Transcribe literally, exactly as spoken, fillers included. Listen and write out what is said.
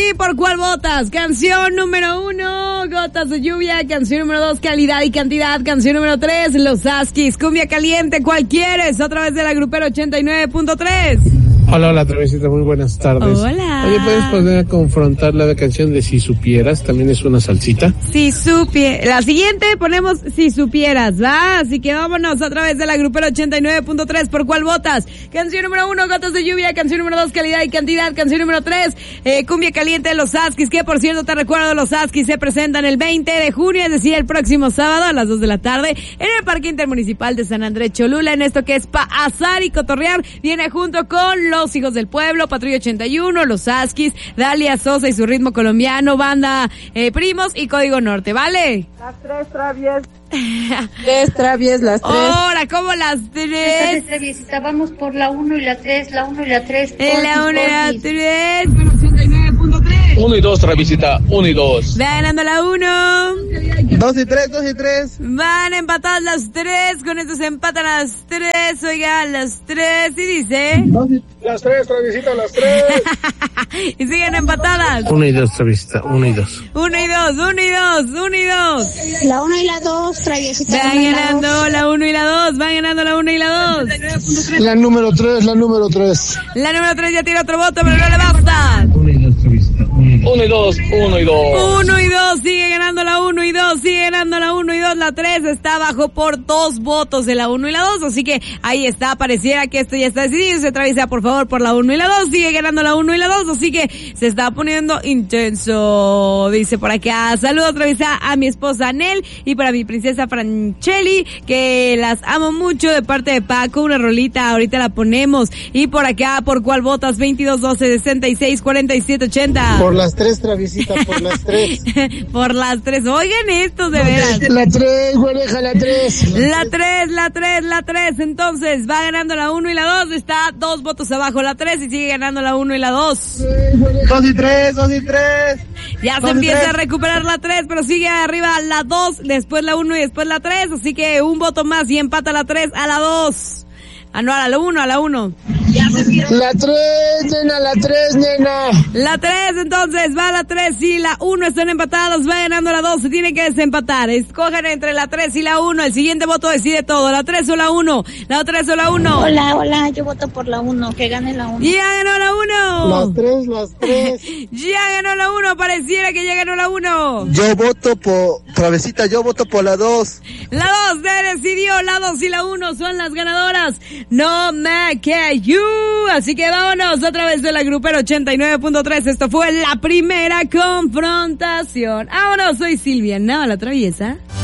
ti, ¿por cuál votas? Canción número uno, Gotas de Lluvia. Canción número dos, Calidad y Cantidad. Canción número tres, Los Askis, Cumbia Caliente. ¿Cuál quieres? Otra vez de la Grupera ochenta y nueve punto tres. Hola, hola, Travesita, muy buenas tardes. Hola. Oye, ¿puedes poner a confrontar la canción de Si Supieras? También es una salsita. Si supieras. La siguiente ponemos Si Supieras, ¿va? Así que vámonos a través de la Grupera ochenta y nueve punto tres. ¿Por cuál votas? Canción número uno, Gotas de Lluvia. Canción número dos, Calidad y Cantidad. Canción número tres, eh, Cumbia Caliente de Los Askis, que por cierto te recuerdo, Los Askis se presentan el veinte de junio, es decir, el próximo sábado a las dos de la tarde en el Parque Intermunicipal de San Andrés Cholula, en esto que es pa' asar y cotorrear. Viene junto con Los Hijos del Pueblo, Patrulla ochenta y uno, Los Askis, Dalia Sosa y su ritmo colombiano, Banda eh, Primos y Código Norte, ¿vale? Las tres travies. Tres travies, las tres. Ahora, ¿cómo las tres? Traviesita, vamos por la uno y la tres, la uno y la tres. En la uno y la tres. Uno y dos, Travisita, uno y dos. Va ganando la uno. Dos y tres, dos y tres. Van empatadas las tres, con esto se empatan las tres, oigan, las tres, y dice... Las tres, Travisita, las tres. Y siguen empatadas. Uno y dos, Travisita, uno y dos. Uno y dos, uno y dos, uno y dos. La uno y la dos, Traviesita. Van ganando la uno y la dos, van ganando la uno y la dos. La número tres, la número tres. La número tres ya tiene otro voto, pero no le basta. Uno y dos, Travisita, Uno y dos, uno y dos. Uno y dos, sigue ganando la uno y dos, sigue ganando la uno y dos, la tres está abajo por dos votos de la uno y la dos, así que ahí está, pareciera que esto ya está decidido, se atraviesa por favor por la uno y la dos, sigue ganando la uno y la dos, así que se está poniendo intenso, dice por acá, saludos atraviesa a mi esposa Nel y para mi princesa Franchelli, que las amo mucho de parte de Paco, una rolita, ahorita la ponemos, y por acá, ¿por cuál votas? veintidós doce sesenta y seis cuarenta y siete ochenta. Por las tres, Travisita, por las tres. Por las tres, oigan estos de veras. La tres, güereja, la tres. La tres, la tres, la tres, entonces va ganando la uno y la dos, está dos votos abajo la tres y sigue ganando la uno y la dos. Dos y tres, dos y tres. Ya se empieza a recuperar la tres, pero sigue arriba la dos, después la uno y después la tres, así que un voto más y empata la tres a la dos. Ah, no, a la uno, a la uno. La tres, nena, la tres, nena. La tres, entonces, va la tres y la uno están empatados, va ganando la dos, se tienen que desempatar. Escojan entre la tres y la uno, el siguiente voto decide todo, la tres o la uno, la tres o la uno. Hola, hola, yo voto por la uno, que gane la uno. Ya ganó la uno. Las tres, las tres. Ya ganó la uno, pareciera que ya ganó la uno. Yo voto por, Travesita, yo voto por la dos. La dos se decidió, la dos y la uno son las ganadoras. No me que you. Así que vámonos a través de la Grupera ochenta y nueve punto tres. Esto fue la primera confrontación. Vámonos, soy Silvia, no la traviesa.